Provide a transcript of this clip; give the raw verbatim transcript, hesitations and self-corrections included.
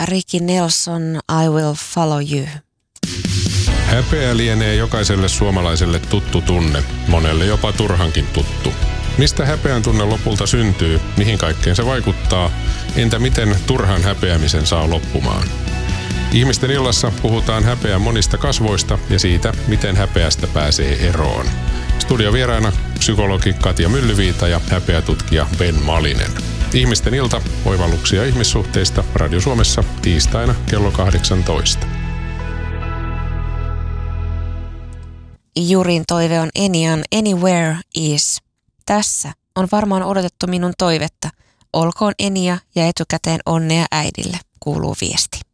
Ricky Nelson, I Will Follow You. Häpeä lienee jokaiselle suomalaiselle tuttu tunne, monelle jopa turhankin tuttu. Mistä häpeän tunne lopulta syntyy, mihin kaikkeen se vaikuttaa, entä miten turhan häpeämisen saa loppumaan? Ihmisten illassa puhutaan häpeän monista kasvoista ja siitä, miten häpeästä pääsee eroon. Studiovieraana psykologi Katja Myllyviita ja häpeätutkija Ben Malinen. Ihmisten ilta, oivalluksia ihmissuhteista Radio Suomessa tiistaina kello kahdeksantoista. Jurin toive on Enian Anywhere Is. Tässä on varmaan odotettu minun toivetta. Olkoon Enia ja etukäteen onnea äidille, kuuluu viesti.